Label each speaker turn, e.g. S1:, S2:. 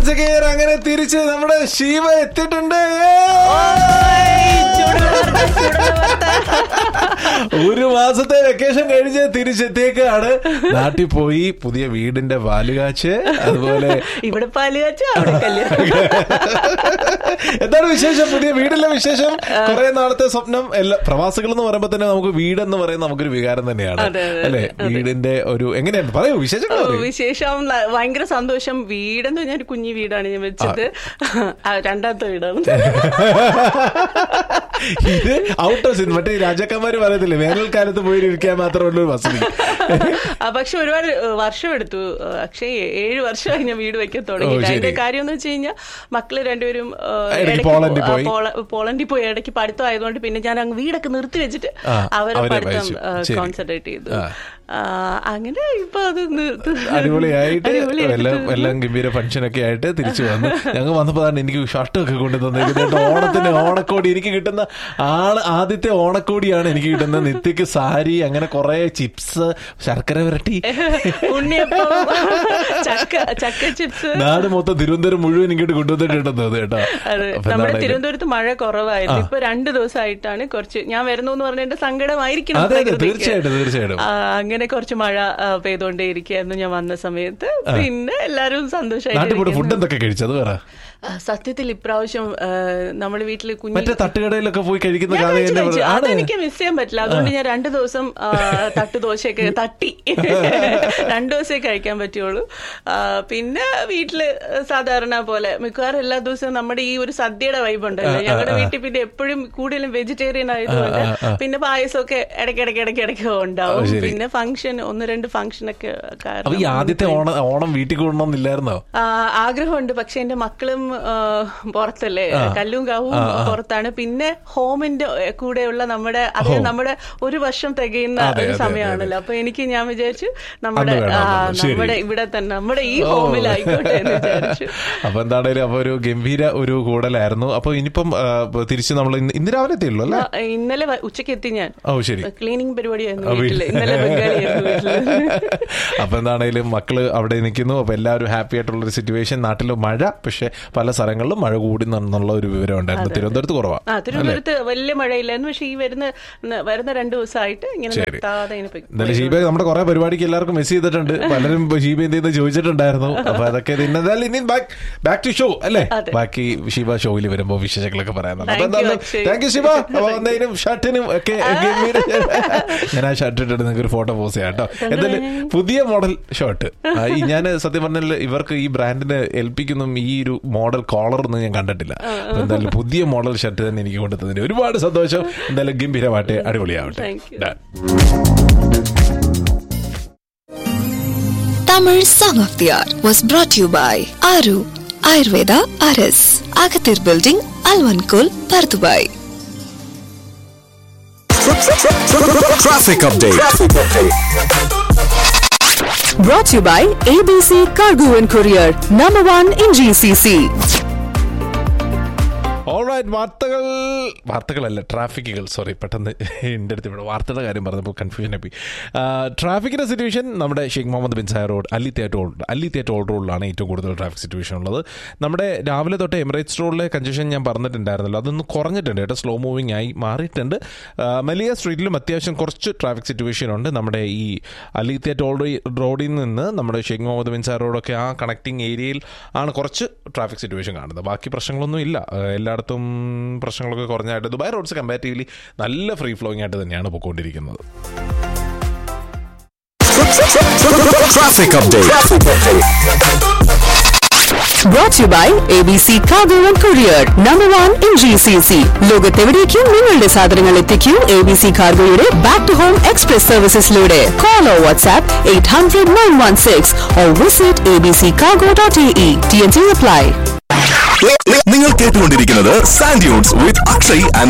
S1: അങ്ങനെ തിരിച്ച് നമ്മുടെ ശിവ എത്തിയിട്ടുണ്ട്. ഒരു മാസത്തെ വെക്കേഷൻ കഴിഞ്ഞ് തിരിച്ചെത്തിയേക്കാണ്. നാട്ടിൽ പോയി പുതിയ വീടിന്റെ പാലുകാച്ച്, അതുപോലെ
S2: ഇവിടെ പാലുകാച്ച്, അവിടെ കല്യാണം.
S1: എന്താണ് വിശേഷം? പുതിയ വീടിലെ വിശേഷം? കുറെ നാളത്തെ സ്വപ്നം. എല്ലാ പ്രവാസികൾ എന്ന് പറയുമ്പോ തന്നെ നമുക്ക് വീടെന്ന് പറയുന്നത് നമുക്കൊരു വികാരം തന്നെയാണ് അല്ലെ? വീടിന്റെ ഒരു എങ്ങനെയാണ് പറയൂ വിശേഷം?
S2: വിശേഷം ഭയങ്കര സന്തോഷം. വീടെന്ന് പറഞ്ഞാൽ ഒരു കുഞ്ഞു വീടാണ് ഞാൻ വെച്ചത്. രണ്ടാമത്തെ വീടാണ്
S1: ഇത്. Out of scene. മറ്റേ രാജാക്കന്മാര് പറയത്തില്ലേ, വേനൽക്കാലത്ത് പോയി ഇരിക്കാൻ മാത്രമുള്ള ഒരു വസതി.
S2: പക്ഷെ ഒരുപാട് വർഷം എടുത്തു. പക്ഷേ 7 വർഷമായി ഞാൻ വീട് വെക്കാൻ തുടങ്ങി. അതിന്റെ കാര്യം എന്ന് വെച്ച് കഴിഞ്ഞാൽ മക്കള് രണ്ടുപേരും പോളണ്ടിൽ പോയി. ഇടയ്ക്ക് പഠിത്തം ആയതുകൊണ്ട് പിന്നെ ഞാൻ അങ്ങ് വീടൊക്കെ നിർത്തി വെച്ചിട്ട് അവരെ പഠിത്തം കോൺസെൻട്രേറ്റ് ചെയ്തു. അങ്ങനെ ഇപ്പൊ അത്
S1: അടിപൊളിയായിട്ട് എല്ലാം ഗംഭീര ഫംഗ്ഷനൊക്കെ ആയിട്ട് തിരിച്ചു വന്നു. ഞങ്ങൾ വന്നപ്പോ എനിക്ക് ഷർട്ടൊക്കെ കൊണ്ടു തന്നിരിക്കുന്നത്. ഓണത്തിന് ഓണക്കോടി എനിക്ക് കിട്ടുന്ന ആദ്യത്തെ ഓണക്കോടിയാണ് എനിക്ക് കിട്ടുന്നത്. നിത്യക്ക് സാരി, അങ്ങനെ കുറെ ചിപ്സ്, ശർക്കര വരട്ടി,
S2: ഉണ്ണിയപ്പം, ചക്ക ചിപ്സ്,
S1: നാട് മൊത്തം തിരുവനന്തപുരം മുഴുവൻ ഇങ്ങോട്ട് കൊണ്ടുവന്നിട്ടുണ്ടെന്ന് തോന്നുന്നു കേട്ടോ.
S2: നമ്മുടെ തിരുവനന്തപുരത്ത് മഴ കുറവായിരുന്നു. ഇപ്പൊ 2 ദിവസമായിട്ടാണ് കുറച്ച്. ഞാൻ വരുന്നു എന്ന് പറഞ്ഞ എന്റെ സങ്കടമായിരിക്കണം.
S1: തീർച്ചയായിട്ടും
S2: അങ്ങനെ കുറച്ച് മഴ പെയ്തോണ്ടേ ഇരിക്കുകയായിരുന്നു ഞാൻ വന്ന സമയത്ത്. പിന്നെ എല്ലാരും സന്തോഷമായിട്ട്.
S1: ഫുഡ് എന്തൊക്കെ കഴിച്ചത് വേറെ?
S2: സത്യത്തിൽ ഇപ്രാവശ്യം നമ്മുടെ വീട്ടില്
S1: കുഞ്ഞു തട്ടുകടയിലൊക്കെ പോയി കഴിക്കുന്ന
S2: അതെനിക്ക് മിസ് ചെയ്യാൻ പറ്റില്ല. അതുകൊണ്ട് ഞാൻ 2 ദിവസം തട്ടുദോശയൊക്കെ തട്ടി 2 ദിവസമേ കഴിക്കാൻ പറ്റുള്ളൂ. പിന്നെ വീട്ടില് സാധാരണ പോലെ മിക്കവാറും എല്ലാ ദിവസവും നമ്മുടെ ഈ ഒരു സദ്യയുടെ വൈബ് ഉണ്ടല്ലോ ഞങ്ങളുടെ വീട്ടിൽ. പിന്നെ എപ്പോഴും കൂടുതലും വെജിറ്റേറിയൻ ആയതുകൊണ്ട് പിന്നെ പായസമൊക്കെ ഇടയ്ക്കിടയ്ക്ക് ഉണ്ടാവും. പിന്നെ ഫംഗ്ഷൻ 1-2 ഫംഗ്ഷനൊക്കെ.
S1: ആദ്യത്തെ ഓണം വീട്ടിൽ കൊണ്ടുവന്നില്ലായിരുന്നോ?
S2: ആഗ്രഹമുണ്ട്. പക്ഷെ എന്റെ മക്കളും പുറത്തല്ലേ, കല്ലും കാവും പുറത്താണ്. പിന്നെ ഹോമിന്റെ കൂടെയുള്ള നമ്മുടെ ഒരു വർഷം തികയുന്ന ഒരു സമയമാണല്ലോ. അപ്പൊ ഞാൻ വിചാരിച്ചു നമ്മുടെ ഇവിടെ തന്നെ നമ്മുടെ ഈ ഹോമിലായിക്കോട്ടെ എന്ന് വിചാരിച്ചു.
S1: അപ്പൊ എന്താണേലും അപ്പൊ ഒരു ഗംഭീര ഒരു കൂടലായിരുന്നു. അപ്പൊ ഇനിയിപ്പം തിരിച്ച് നമ്മൾ ഇന്ന് രാവിലെ എത്തിയുള്ളൂ അല്ലേ?
S2: ഇന്നലെ ഉച്ചക്ക് എത്തി ഞാൻ. ക്ലീനിങ് പരിപാടിയായിരുന്നു വീട്ടില്. ഇന്നലെ
S1: അപ്പൊ എന്താണേലും മക്കള് അവിടെ നിൽക്കുന്നു. അപ്പൊ എല്ലാവരും ഹാപ്പി ആയിട്ടുള്ളൊരു സിറ്റുവേഷൻ. നാട്ടില് മഴ, പക്ഷെ പല സ്ഥലങ്ങളിലും മഴ കൂടി എന്നുള്ള ഒരു വിവരം ഉണ്ടായിരുന്നു. തിരുവനന്തപുരത്ത് കുറവാണ്.
S2: തിരുവനന്തപുരത്ത് വലിയ മഴയില്ലായിരുന്നു. പക്ഷെ ഈ വരുന്ന 2 ദിവസമായിട്ട് ഇങ്ങനെ
S1: എന്തായാലും ഷീബ നമ്മുടെ കുറെ പരിപാടിക്ക് എല്ലാവർക്കും മിസ് ചെയ്തിട്ടുണ്ട്. പലരും ഷീബ എന്ത് ചെയ്ത് ചോദിച്ചിട്ടുണ്ടായിരുന്നു. അപ്പൊ അതൊക്കെ ഇനി ബാക്ക് ടു ഷോ അല്ലേ? ബാക്കി ഷീബ ഷോയിൽ വരുമ്പോ വിശേഷങ്ങളൊക്കെ പറയാനുണ്ട്. അപ്പൊ എന്തായാലും താങ്ക് യു ഷീബ. അപ്പൊ വന്നതിനും ഷർട്ടിനും ഒക്കെ ഞാൻ ആ ഷർട്ട് ഇട്ടിട്ട് നിങ്ങൾക്ക് ഒരു ഫോട്ടോ പോസ്റ്റ് ചെയ്യാം കേട്ടോ. എന്തായാലും പുതിയ മോഡൽ ഷർട്ട് ഞാൻ സത്യം പറഞ്ഞാൽ ഇവർക്ക് ഈ ബ്രാൻഡിനെ ഏൽപ്പിക്കുന്ന ഈ ഒരു മോഡൽ കോളർ ഒന്നും ഞാൻ കണ്ടിട്ടില്ല. അപ്പൊ എന്തായാലും പുതിയ മോഡൽ ഷർട്ട് തന്നെ എനിക്ക് കൊണ്ടുതന്നതിന് ഒരുപാട് സന്തോഷം. എന്തായാലും ഗംഭീരമായിട്ട് അടിപൊളിയാവട്ടെ.
S3: Tamil Song of the Hour was brought to you by Aru Ayurveda RS, Agathir Building, Alvankul, Pardubai.
S4: Traffic update.
S5: Brought to you by ABC Cargo and Courier, #1 in GCC.
S1: വാർത്തകളല്ല, ട്രാഫിക്കുകൾ. Sorry, പെട്ടെന്ന് എൻ്റെ അടുത്ത് ഇവിടെ വാർത്തയുടെ കാര്യം പറഞ്ഞപ്പോൾ കൺഫ്യൂഷൻ ആയി. ട്രാഫിക്കിൻ്റെ situation നമ്മുടെ Sheikh Muhammad bin Zayed road, അല്ലി തിയേറ്റർ റോഡിലാണ് ഏറ്റവും കൂടുതൽ ട്രാഫിക് സിറ്റുവേഷൻ ഉള്ളത്. നമ്മുടെ രാവിലെ തൊട്ട് എമിറേറ്റ്സ് റോഡിലെ കൺജഷൻ ഞാൻ പറഞ്ഞിട്ടുണ്ടായിരുന്നല്ലോ, അതൊന്ന് കുറഞ്ഞിട്ടുണ്ട് കേട്ടോ, സ്ലോ മൂവിങ് ആയി മാറിയിട്ടുണ്ട്. മലിയ സ്ട്രീറ്റിലും അത്യാവശ്യം കുറച്ച് ട്രാഫിക് സിറ്റുവേഷൻ ഉണ്ട്. നമ്മുടെ ഈ അല്ലി തിയേറ്റർ റോഡിൽ നിന്ന് നമ്മുടെ ഷെയ്ഖ് മുഹമ്മദ് ബിൻ സായദ് റോഡൊക്കെ ആ കണക്റ്റിംഗ് ഏരിയയിൽ ആണ് കുറച്ച് ട്രാഫിക് സിറ്റുവേഷൻ കാണുന്നത്. ബാക്കി പ്രശ്നങ്ങളൊന്നും ഇല്ല. എല്ലായിടത്തും പ്രശ്നങ്ങളൊക്കെ കുറഞ്ഞായിട്ട് ദുബായ് റോഡ്സ് കമ്പാരിറ്റീവ്ലി നല്ല ഫ്രീ ഫ്ലോയിങ് ആയിട്ട് തന്നെയാണ് പോയിക്കൊണ്ടിരിക്കുന്നത്.
S4: Traffic update.
S5: Brought to you by ABC Cargo and Courier, #1 in GCC. ലോകത്തെവിടേക്കും നിങ്ങളുടെ സാധനങ്ങൾ എത്തിക്കൂ ABC കാർഗോയുടെ back to home express സർവീസസിലൂടെ. Call or WhatsApp 800-916 or visit abccargo.ae. TNC apply.
S4: നിങ്ങൾ കേട്ടുകൊണ്ടിരിക്കുന്നത് sand dunes with Akshay and